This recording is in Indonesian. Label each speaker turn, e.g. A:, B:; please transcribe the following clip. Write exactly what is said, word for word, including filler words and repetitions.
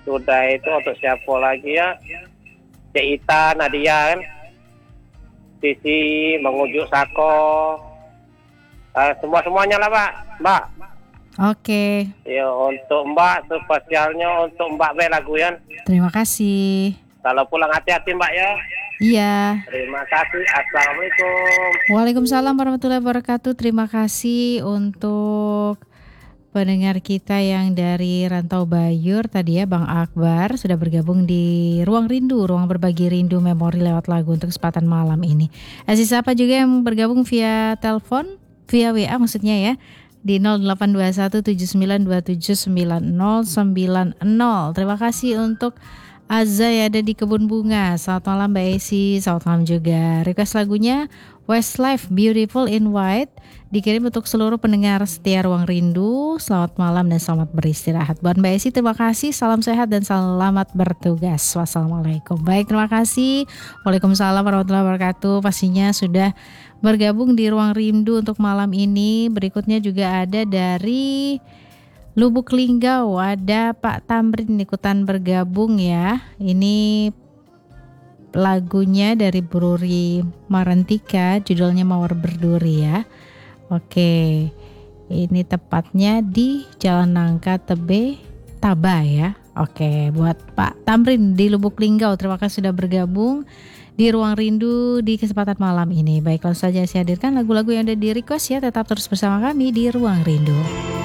A: Sudah itu untuk siapa lagi ya? Cik Ita, Nadia kan? Sisi, mengujuk Sako. Uh, semua-semuanya lah Pak. Mbak.
B: Oke.
A: Ya untuk Mbak, spesialnya untuk Mbak B lagu ya.
B: Terima kasih.
A: Kalau pulang hati-hati Mbak ya.
B: Iya.
A: Terima kasih. Assalamualaikum.
B: Waalaikumsalam warahmatullahi wabarakatuh. Terima kasih untuk pendengar kita yang dari Rantau Bayur tadi ya, Bang Akbar sudah bergabung di Ruang Rindu, Ruang Berbagi Rindu Memori lewat lagu untuk kesempatan malam ini. Aziz apa juga yang bergabung via telepon, via W A maksudnya ya, di nol delapan dua satu tujuh sembilan dua tujuh sembilan nol sembilan nol. Terima kasih untuk Azza yang ada di Kebun Bunga. Selamat malam Mbak Esi, selamat malam juga. Request lagunya Westlife Beautiful in White dikirim untuk seluruh pendengar setia Ruang Rindu. Selamat malam dan selamat beristirahat. Buat Mbak Esi terima kasih, salam sehat dan selamat bertugas. Wassalamualaikum. Baik, terima kasih. Waalaikumsalam warahmatullahi wabarakatuh. Pastinya sudah bergabung di Ruang Rindu untuk malam ini. Berikutnya juga ada dari Lubuk Linggau, ada Pak Tamrin ikutan bergabung ya. Ini lagunya dari Bruri Marantika, judulnya Mawar Berduri ya. Oke, ini tepatnya di Jalan Nangka Tebe Taba ya. Oke, buat Pak Tamrin di Lubuk Linggau, terima kasih sudah bergabung di Ruang Rindu di kesempatan malam ini. Baik, langsung saja saya hadirkan lagu-lagu yang ada di request ya. Tetap terus bersama kami di Ruang Rindu.